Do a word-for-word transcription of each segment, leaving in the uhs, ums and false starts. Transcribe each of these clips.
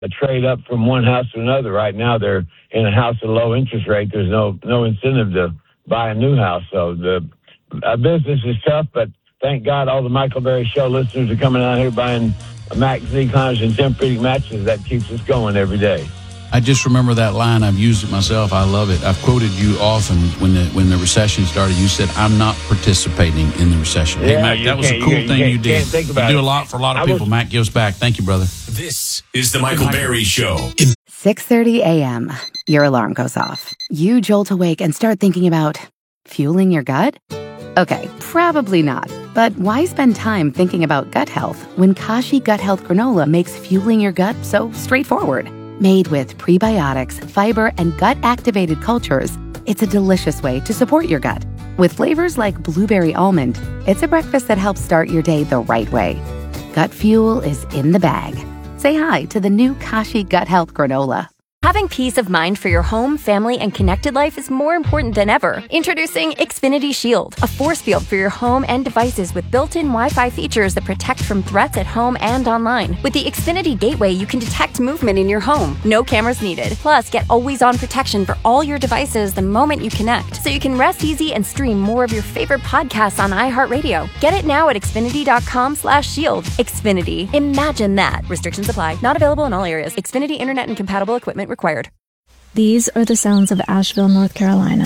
a trade up from one house to another. Right now, they're in a house at a low interest rate. There's no no incentive to buy a new house. So the uh, business is tough, but thank God all the Michael Berry Show listeners are coming out here buying Max Declines and Tempur-Pedic matches. That keeps us going every day. I just remember that line. I've used it myself. I love it. I've quoted you often when the when the recession started. You said, "I'm not participating in the recession." Yeah, hey, Mac, that was a cool you, thing you, you did. Think you about do it. a lot for a lot of I people. was, Mac gives back. Thank you, brother. This is the Michael Berry Show. six thirty a.m. Your alarm goes off. You jolt awake and start thinking about fueling your gut? Okay, probably not. But why spend time thinking about gut health when Kashi Gut Health Granola makes fueling your gut so straightforward? Made with prebiotics, fiber, and gut-activated cultures, it's a delicious way to support your gut. With flavors like blueberry almond, it's a breakfast that helps start your day the right way. Gut fuel is in the bag. Say hi to the new Kashi Gut Health Granola. Having peace of mind for your home, family, and connected life is more important than ever. Introducing Xfinity Shield, a force field for your home and devices with built-in Wi-Fi features that protect from threats at home and online. With the Xfinity Gateway, you can detect movement in your home. No cameras needed. Plus, get always-on protection for all your devices the moment you connect, so you can rest easy and stream more of your favorite podcasts on iHeartRadio. Get it now at Xfinity.com slash shield. Xfinity. Imagine that. Restrictions apply. Not available in all areas. Xfinity Internet and compatible equipment required. These are the sounds of Asheville, North Carolina.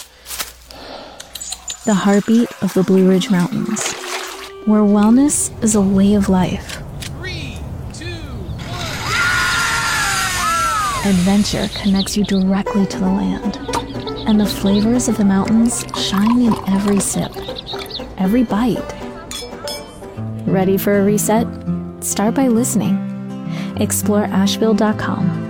The heartbeat of the Blue Ridge Mountains, where wellness is a way of life. Three, two, one. Adventure connects you directly to the land, and the flavors of the mountains shine in every sip, every bite. Ready for a reset? Start by listening. Explore Asheville dot com.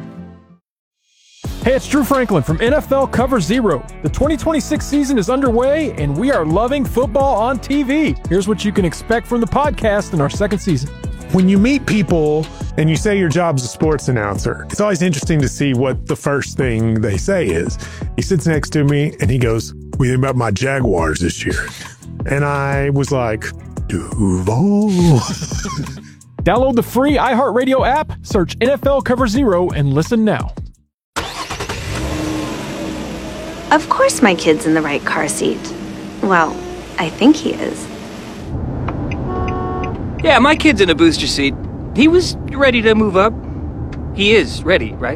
Hey, it's Drew Franklin from N F L Cover Zero. The twenty twenty-six season is underway, and we are loving football on T V. Here's what you can expect from the podcast in our second season. When you meet people and you say your job's a sports announcer, it's always interesting to see what the first thing they say is. He sits next to me, and he goes, "What do you think about my Jaguars this year?" And I was like, Duval. Download the free iHeartRadio app, search N F L Cover Zero, and listen now. Of course my kid's in the right car seat. Well, I think he is. Yeah, my kid's in a booster seat. He was ready to move up. He is ready, right?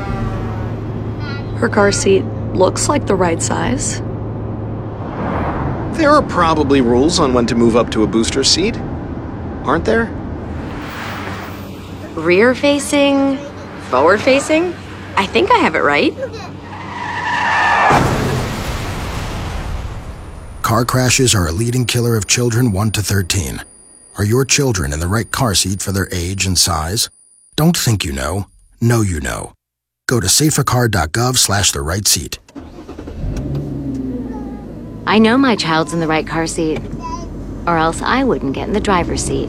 Her car seat looks like the right size. There are probably rules on when to move up to a booster seat, aren't there? Rear facing, forward facing? I think I have it right. Car crashes are a leading killer of children one to thirteen. Are your children in the right car seat for their age and size? Don't think you know. Know you know. Go to safercar.gov slash the right seat. I know my child's in the right car seat, or else I wouldn't get in the driver's seat.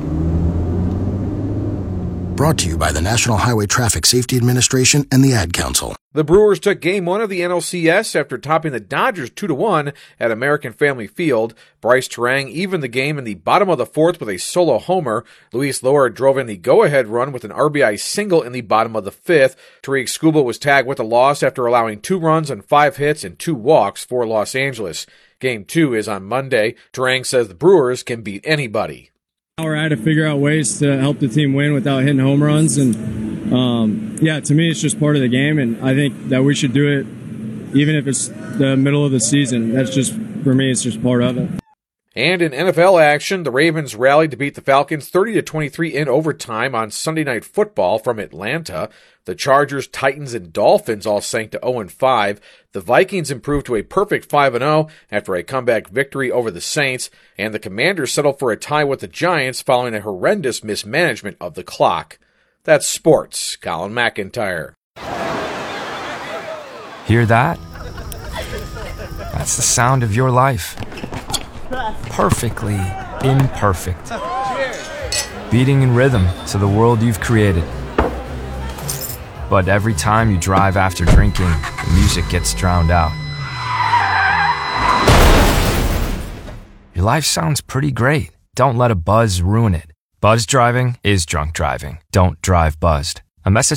Brought to you by the National Highway Traffic Safety Administration and the Ad Council. The Brewers took Game one of the N L C S after topping the Dodgers two to one at American Family Field. Bryce Terang evened the game in the bottom of the fourth with a solo homer. Luis Loer drove in the go-ahead run with an R B I single in the bottom of the fifth. Tariq Skubal was tagged with a loss after allowing two runs and five hits and two walks for Los Angeles. Game two is on Monday. Terang says the Brewers can beat anybody. We're at to figure out ways to help the team win without hitting home runs, and um, yeah, to me, it's just part of the game, and I think that we should do it even if it's the middle of the season. That's just, for me, it's just part of it. And in N F L action, the Ravens rallied to beat the Falcons thirty to twenty-three in overtime on Sunday Night Football from Atlanta. The Chargers, Titans, and Dolphins all sank to oh and five. The Vikings improved to a perfect five and oh after a comeback victory over the Saints. And the Commanders settled for a tie with the Giants following a horrendous mismanagement of the clock. That's sports. Colin McIntyre. Hear that? That's the sound of your life. Perfectly imperfect. Beating in rhythm to the world you've created. But every time you drive after drinking, the music gets drowned out. Your life sounds pretty great. Don't let a buzz ruin it. Buzz driving is drunk driving. Don't drive buzzed. A message